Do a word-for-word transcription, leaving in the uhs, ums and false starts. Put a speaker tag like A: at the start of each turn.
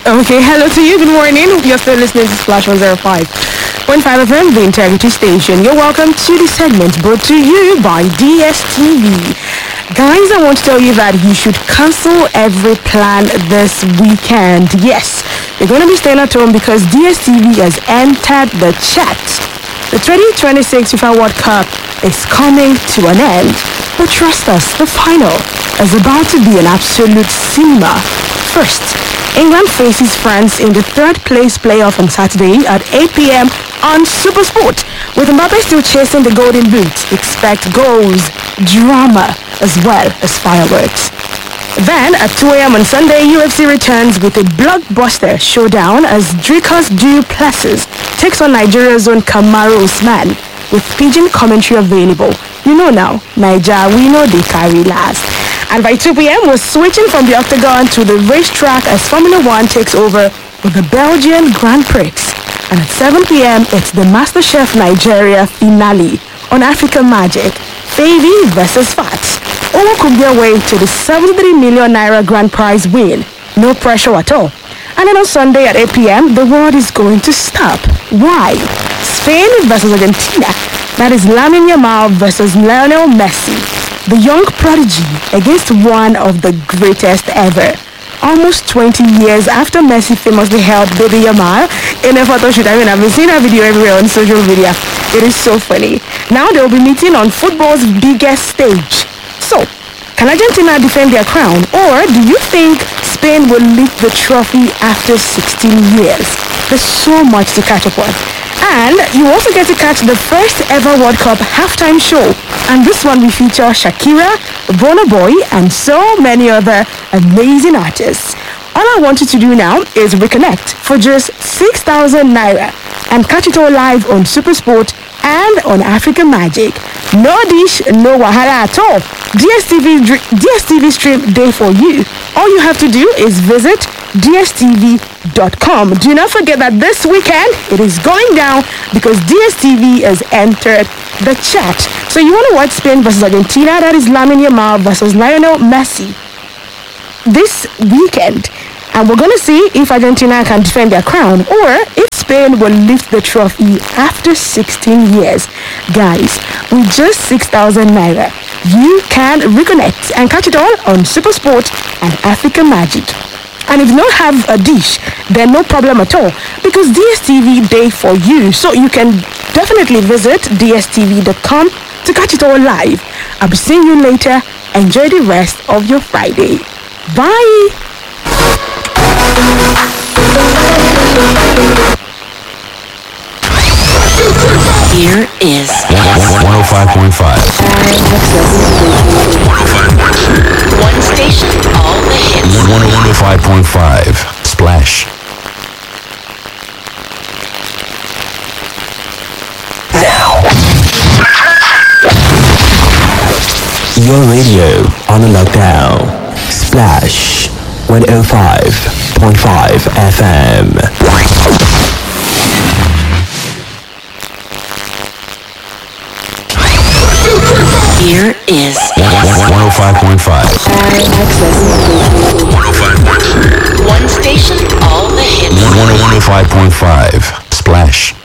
A: Okay, hello to you. Good morning. You're still listening to Splash one oh five point five F M, the Integrity Station. You're welcome to the segment brought to you by D S T V. Guys, I want to tell you that you should cancel every plan this weekend. Yes, you're going to be staying at home because D S T V has entered the chat. The twenty twenty-six FIFA World Cup is coming to an end. But trust us, the final is about to be an absolute cinema. First, England faces France in the third place playoff on Saturday at eight p.m. on SuperSport. With Mbappe still chasing the golden boot, expect goals, drama, as well as fireworks. Then at two a.m. on Sunday, U F C returns with a blockbuster showdown as Dricus Du Plessis takes on Nigeria's own Kamaru Usman, with pigeon commentary available. You know now, Niger, we know they carry last. And by two p.m. we're switching from the octagon to the racetrack as Formula One takes over with the Belgian Grand Prix. And at seven p.m. it's the MasterChef Nigeria finale on Africa Magic, Favy versus Fats. All could be away to the seventy-three million naira grand prize win. No pressure at all. And then on Sunday at eight p.m. the world is going to stop. Why? Spain versus Argentina. That is Lamine Yamal versus Lionel Messi, the young prodigy against one of the greatest ever. Almost twenty years after Messi famously helped baby Yamal in a photo shoot. I mean, I've been seeing that video everywhere on social media. It is so funny. Now they'll be meeting on football's biggest stage. So, can Argentina defend their crown, or do you think Spain will lift the trophy after sixteen years? There's so much to catch up on. And you also get to catch the first ever World Cup halftime show. And this one will feature Shakira, Burna Boy, and so many other amazing artists. All I want you to do now is reconnect for just six thousand naira and catch it all live on SuperSport and on Africa Magic. No dish, no wahala at all. D S T V, D S T V stream day for you. All you have to do is visit D S T V dot com. Do not forget that this weekend it is going down because D S T V has entered the chat. So you want to watch Spain versus Argentina? That is Lamine Yamal versus Lionel Messi this weekend. And we're going to see if Argentina can defend their crown or if Spain will lift the trophy after sixteen years. Guys, with just six thousand naira, you can reconnect and catch it all on SuperSport and Africa Magic. And if you don't have a dish, then no problem at all because D S T V day for you. So you can definitely visit D S T V dot com to catch it all live. I'll be seeing you later. Enjoy the rest of your Friday. Bye.
B: Here is
C: one oh five point five. one oh five point six.
B: one station, all the hits.
C: one oh five point five. Splash.
D: Now. Your radio on a lockdown. Splash one oh five point five F M.
B: Here is
C: one oh five point five. one oh five point six.
B: one station, all the hits.
C: one oh five point five. Splash.